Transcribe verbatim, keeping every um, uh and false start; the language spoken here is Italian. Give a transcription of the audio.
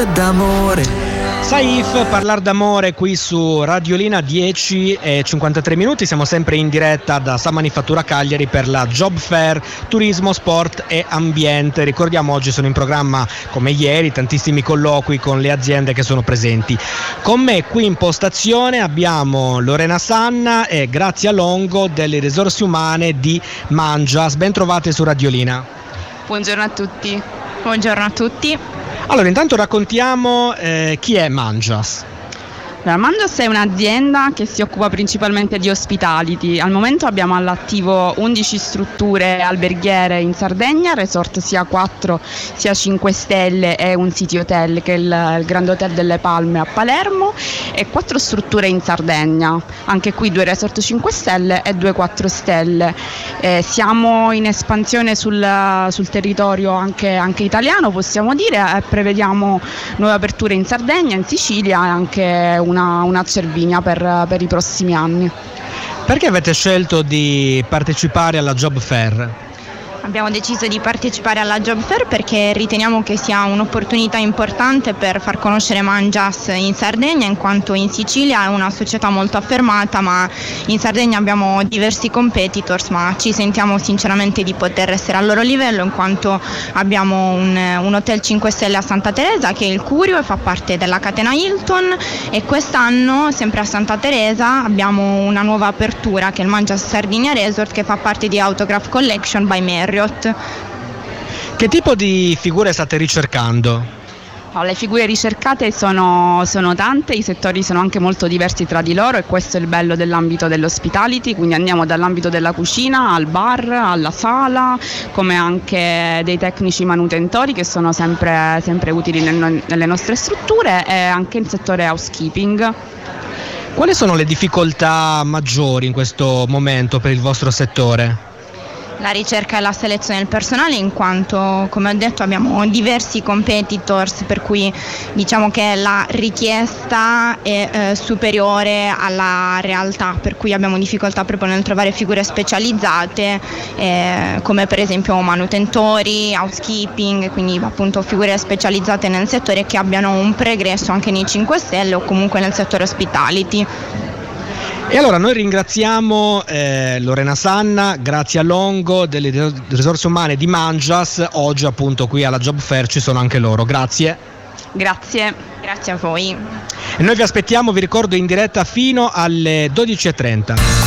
D'amore. Saif, parlar d'amore qui su Radiolina, dieci e cinquantatré minuti, siamo sempre in diretta da San Manifattura Cagliari per la Job Fair Turismo, Sport e Ambiente. Ricordiamo, oggi sono in programma come ieri tantissimi colloqui con le aziende che sono presenti. Con me qui in postazione abbiamo Lorena Sanna e Grazia Longo delle risorse umane di Mangias. Ben trovate su Radiolina. Buongiorno a tutti. Buongiorno a tutti. Allora, intanto raccontiamo eh, chi è Mangias. La Mangias è un'azienda che si occupa principalmente di hospitality. Al momento abbiamo all'attivo undici strutture alberghiere in Sardegna, resort sia quattro sia cinque stelle e un city hotel che è il, il Grand Hotel delle Palme a Palermo, e quattro strutture in Sardegna, anche qui due resort cinque stelle e due quattro stelle. Eh, siamo in espansione sul, sul territorio anche, anche italiano, possiamo dire, e prevediamo nuove aperture in Sardegna, in Sicilia e anche Una, una Cervinia per, per i prossimi anni. Perché avete scelto di partecipare alla Job Fair? Abbiamo deciso di partecipare alla Job Fair perché riteniamo che sia un'opportunità importante per far conoscere Mangias in Sardegna, in quanto in Sicilia è una società molto affermata, ma in Sardegna abbiamo diversi competitors, ma ci sentiamo sinceramente di poter essere al loro livello, in quanto abbiamo un, un hotel cinque stelle a Santa Teresa che è il Curio e fa parte della catena Hilton, e quest'anno sempre a Santa Teresa abbiamo una nuova apertura che è il Mangias Sardinia Resort, che fa parte di Autograph Collection by Marriott. Che tipo di figure state ricercando? No, le figure ricercate sono, sono tante, i settori sono anche molto diversi tra di loro, e questo è il bello dell'ambito dell'hospitality, quindi andiamo dall'ambito della cucina al bar, alla sala, come anche dei tecnici manutentori che sono sempre, sempre utili nel, nelle nostre strutture, e anche il settore housekeeping. Quali sono le difficoltà maggiori in questo momento per il vostro settore? La ricerca e la selezione del personale, in quanto, come ho detto, abbiamo diversi competitors, per cui diciamo che la richiesta è eh, superiore alla realtà, per cui abbiamo difficoltà proprio nel trovare figure specializzate eh, come per esempio manutentori, housekeeping, quindi appunto figure specializzate nel settore che abbiano un pregresso anche nei cinque stelle o comunque nel settore hospitality. E allora noi ringraziamo eh, Lorena Sanna, Grazia Longo delle risorse umane di Mangias. Oggi appunto qui alla Job Fair ci sono anche loro. Grazie. Grazie. Grazie a voi. E noi vi aspettiamo, vi ricordo, in diretta fino alle dodici e trenta.